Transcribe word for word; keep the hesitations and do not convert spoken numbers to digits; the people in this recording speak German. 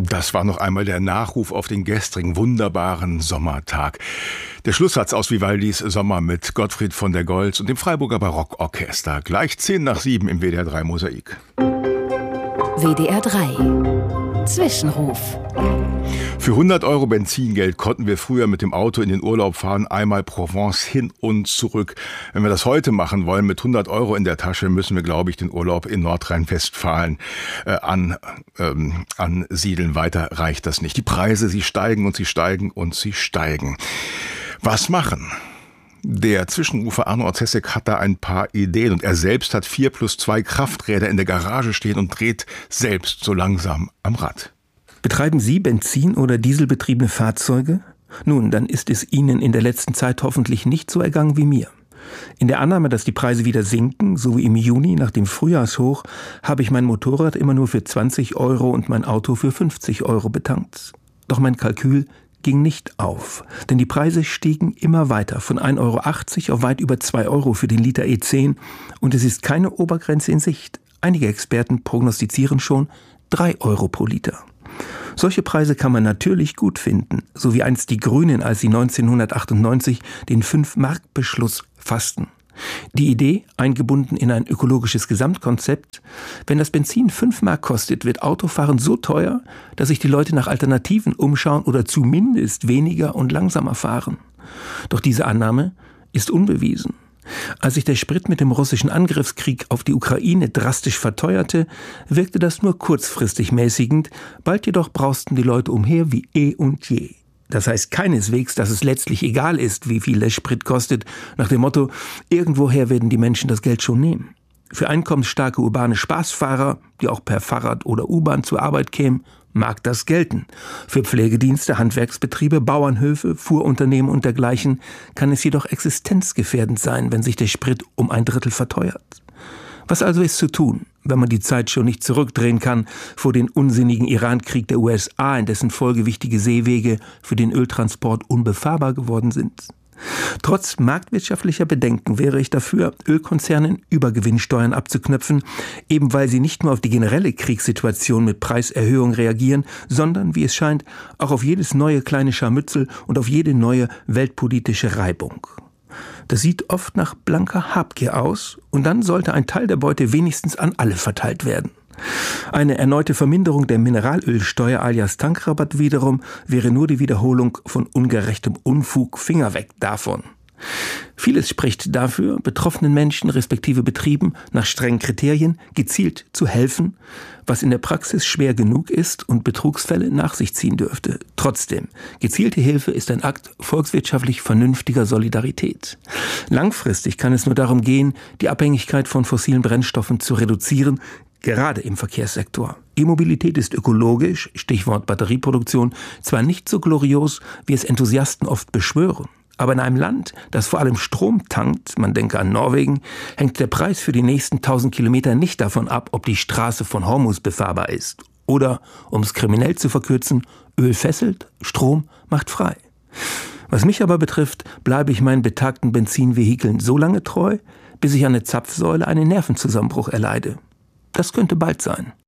Das war noch einmal der Nachruf auf den gestrigen wunderbaren Sommertag. Der Schlusssatz aus Vivaldis Sommer mit Gottfried von der Goltz und dem Freiburger Barockorchester. Gleich zehn nach sieben im W D R drei Mosaik. W D R drei Zwischenruf. Für hundert Euro Benzingeld konnten wir früher mit dem Auto in den Urlaub fahren, einmal Provence hin und zurück. Wenn wir das heute machen wollen, mit hundert Euro in der Tasche, müssen wir, glaube ich, den Urlaub in Nordrhein-Westfalen äh, an, ähm, ansiedeln. Weiter reicht das nicht. Die Preise, sie steigen und sie steigen und sie steigen. Was machen? Der Zwischenrufer Arno Orzesek hat da ein paar Ideen und er selbst hat vier plus zwei Krafträder in der Garage stehen und dreht selbst so langsam am Rad. Betreiben Sie Benzin- oder Dieselbetriebene Fahrzeuge? Nun, dann ist es Ihnen in der letzten Zeit hoffentlich nicht so ergangen wie mir. In der Annahme, dass die Preise wieder sinken, so wie im Juni nach dem Frühjahrshoch, habe ich mein Motorrad immer nur für zwanzig Euro und mein Auto für fünfzig Euro betankt. Doch mein Kalkül ging nicht auf, denn die Preise stiegen immer weiter, von ein Euro achtzig auf weit über zwei Euro für den Liter E zehn und es ist keine Obergrenze in Sicht. Einige Experten prognostizieren schon drei Euro pro Liter. Solche Preise kann man natürlich gut finden, so wie einst die Grünen, als sie neunzehnhundertachtundneunzig den fünf Mark Beschluss fassten. Die Idee, eingebunden in ein ökologisches Gesamtkonzept: wenn das Benzin fünf Mark kostet, wird Autofahren so teuer, dass sich die Leute nach Alternativen umschauen oder zumindest weniger und langsamer fahren. Doch diese Annahme ist unbewiesen. Als sich der Sprit mit dem russischen Angriffskrieg auf die Ukraine drastisch verteuerte, wirkte das nur kurzfristig mäßigend, bald jedoch brausten die Leute umher wie eh und je. Das heißt keineswegs, dass es letztlich egal ist, wie viel der Sprit kostet, nach dem Motto, irgendwoher werden die Menschen das Geld schon nehmen. Für einkommensstarke urbane Spaßfahrer, die auch per Fahrrad oder U-Bahn zur Arbeit kämen, mag das gelten. Für Pflegedienste, Handwerksbetriebe, Bauernhöfe, Fuhrunternehmen und dergleichen kann es jedoch existenzgefährdend sein, wenn sich der Sprit um ein Drittel verteuert. Was also ist zu tun, wenn man die Zeit schon nicht zurückdrehen kann vor den unsinnigen Irankrieg der U S A, in dessen Folge wichtige Seewege für den Öltransport unbefahrbar geworden sind? Trotz marktwirtschaftlicher Bedenken wäre ich dafür, Ölkonzernen Übergewinnsteuern abzuknöpfen, eben weil sie nicht nur auf die generelle Kriegssituation mit Preiserhöhung reagieren, sondern, wie es scheint, auch auf jedes neue kleine Scharmützel und auf jede neue weltpolitische Reibung. Das sieht oft nach blanker Habgier aus und dann sollte ein Teil der Beute wenigstens an alle verteilt werden. Eine erneute Verminderung der Mineralölsteuer alias Tankrabatt wiederum wäre nur die Wiederholung von ungerechtem Unfug. Finger weg davon. Vieles spricht dafür, betroffenen Menschen respektive Betrieben nach strengen Kriterien gezielt zu helfen, was in der Praxis schwer genug ist und Betrugsfälle nach sich ziehen dürfte. Trotzdem, gezielte Hilfe ist ein Akt volkswirtschaftlich vernünftiger Solidarität. Langfristig kann es nur darum gehen, die Abhängigkeit von fossilen Brennstoffen zu reduzieren, gerade im Verkehrssektor. E-Mobilität ist ökologisch, Stichwort Batterieproduktion, zwar nicht so glorios, wie es Enthusiasten oft beschwören. Aber in einem Land, das vor allem Strom tankt, man denke an Norwegen, hängt der Preis für die nächsten tausend Kilometer nicht davon ab, ob die Straße von Hormuz befahrbar ist. Oder, um es kriminell zu verkürzen, Öl fesselt, Strom macht frei. Was mich aber betrifft, bleibe ich meinen betagten Benzinvehikeln so lange treu, bis ich an der Zapfsäule einen Nervenzusammenbruch erleide. Das könnte bald sein.